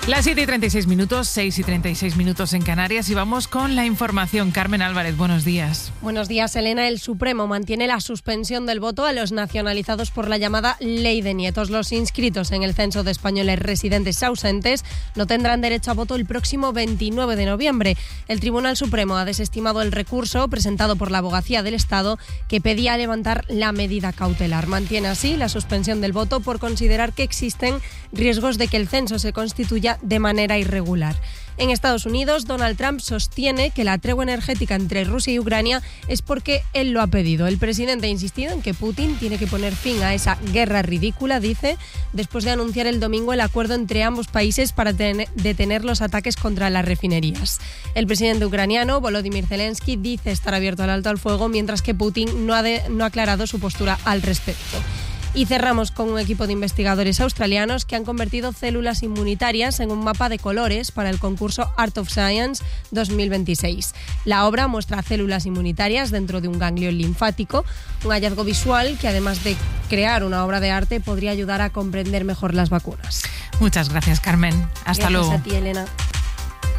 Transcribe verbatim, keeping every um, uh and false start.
Las siete y treinta y seis minutos, seis y treinta y seis minutos en Canarias, y vamos con la información. Carmen Álvarez, buenos días. Buenos días, Elena. El Supremo mantiene la suspensión del voto a los nacionalizados por la llamada Ley de Nietos. Los inscritos en el censo de españoles residentes ausentes no tendrán derecho a voto el próximo veintinueve de noviembre. El Tribunal Supremo ha desestimado el recurso presentado por la Abogacía del Estado que pedía levantar la medida cautelar. Mantiene así la suspensión del voto por considerar que existen riesgos de que el censo se constituya de manera irregular. En Estados Unidos, Donald Trump sostiene que la tregua energética entre Rusia y Ucrania es porque él lo ha pedido. El presidente ha insistido en que Putin tiene que poner fin a esa guerra ridícula, dice, después de anunciar el domingo el acuerdo entre ambos países para ten- detener los ataques contra las refinerías. El presidente ucraniano, Volodymyr Zelensky, dice estar abierto al alto al fuego, mientras que Putin no ha, de- no ha aclarado su postura al respecto. Y cerramos con un equipo de investigadores australianos que han convertido células inmunitarias en un mapa de colores para el concurso Art of Science dos mil veintiséis. La obra muestra células inmunitarias dentro de un ganglio linfático, un hallazgo visual que, además de crear una obra de arte, podría ayudar a comprender mejor las vacunas. Muchas gracias, Carmen. Hasta Gracias luego. a ti, Elena.